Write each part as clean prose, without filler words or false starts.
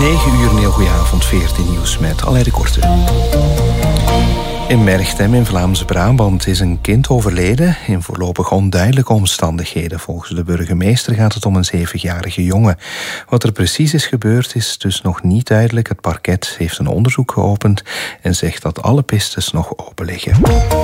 9 uur, een heel goede avond, 14 nieuws met Alain de Korte. In Merchtem in Vlaams-Brabant is een kind overleden in voorlopig onduidelijke omstandigheden. Volgens de burgemeester gaat het om een 7-jarige jongen. Wat er precies is gebeurd is dus nog niet duidelijk. Het parket heeft een onderzoek geopend en zegt dat alle pistes nog open liggen.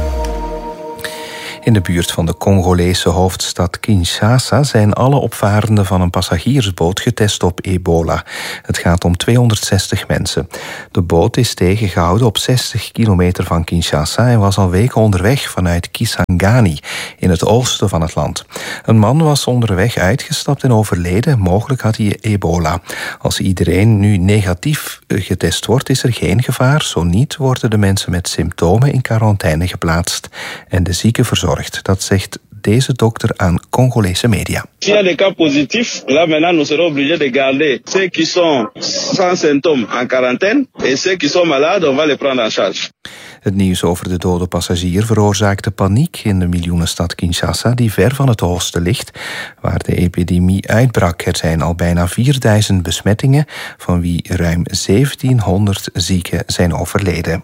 In de buurt van de Congolese hoofdstad Kinshasa zijn alle opvarenden van een passagiersboot getest op ebola. Het gaat om 260 mensen. De boot is tegengehouden op 60 kilometer van Kinshasa en was al weken onderweg vanuit Kisangani in het oosten van het land. Een man was onderweg uitgestapt en overleden. Mogelijk had hij ebola. Als iedereen nu negatief getest wordt, is er geen gevaar. Zo niet worden de mensen met symptomen in quarantaine geplaatst en de zieken verzorgd. Dat zegt deze dokter aan Congolese media. S'il y a des cas positifs, là maintenant nous serons obligés de garder ceux qui sont sans symptômes en quarantaine et ceux qui sont malades, on va les prendre en charge. Het nieuws over de dode passagier veroorzaakte paniek in de miljoenenstad Kinshasa, die ver van het oosten ligt, waar de epidemie uitbrak. Er zijn al bijna 4000 besmettingen, van wie ruim 1700 zieken zijn overleden.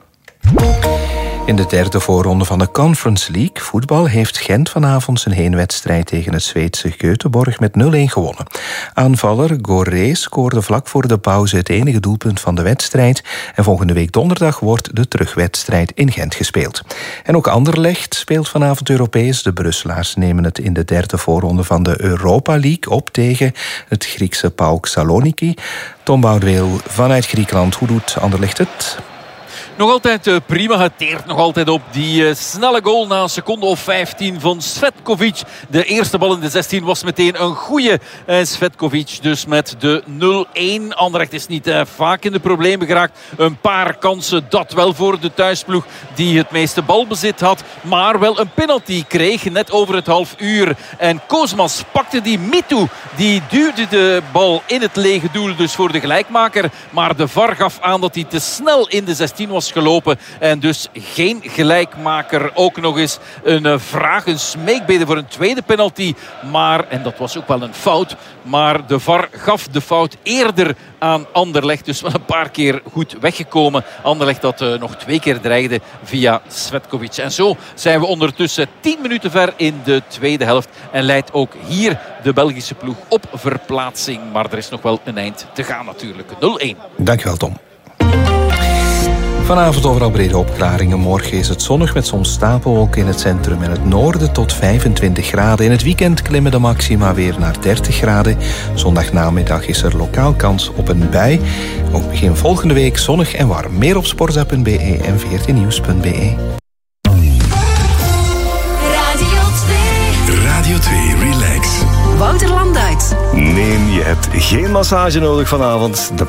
In de derde voorronde van de Conference League voetbal heeft Gent vanavond zijn heenwedstrijd tegen het Zweedse Göteborg met 0-1 gewonnen. Aanvaller Goré scoorde vlak voor de pauze het enige doelpunt van de wedstrijd en volgende week donderdag wordt de terugwedstrijd in Gent gespeeld. En ook Anderlecht speelt vanavond Europees. De Brusselaars nemen het in de derde voorronde van de Europa League op tegen het Griekse PAOK Saloniki. Tom Boudeweel vanuit Griekenland, hoe doet Anderlecht het? Nog altijd prima, het teert nog altijd op die snelle goal na een seconde of 15 van Svetkovic. De eerste bal in de 16 was meteen een goeie Svetkovic. Dus met de 0-1. Anderlecht is niet vaak in de problemen geraakt. Een paar kansen, dat wel voor de thuisploeg die het meeste balbezit had. Maar wel een penalty kreeg, net over het half uur. En Koosmas pakte die Mitu. Die duwde de bal in het lege doel, dus voor de gelijkmaker. Maar de VAR gaf aan dat hij te snel in de 16 was gelopen en dus geen gelijkmaker. Ook nog eens een vraag, een smeekbede voor een tweede penalty. Maar, en dat was ook wel een fout, maar de VAR gaf de fout eerder aan Anderlecht. Dus wel een paar keer goed weggekomen. Anderlecht dat nog 2 keer dreigde via Svetkovic. En zo zijn we ondertussen 10 minuten ver in de tweede helft. En leidt ook hier de Belgische ploeg op verplaatsing. Maar er is nog wel een eind te gaan natuurlijk. 0-1. Dankjewel, Tom. Vanavond overal brede opklaringen. Morgen is het zonnig met soms stapelwolken in het centrum en het noorden tot 25 graden. In het weekend klimmen de maxima weer naar 30 graden. Zondagnamiddag is er lokaal kans op een bui. Ook begin volgende week zonnig en warm. Meer op sporza.be en 14nieuws.be. Radio 2 Relax. Wouter Landuit. Nee, je hebt geen massage nodig vanavond. De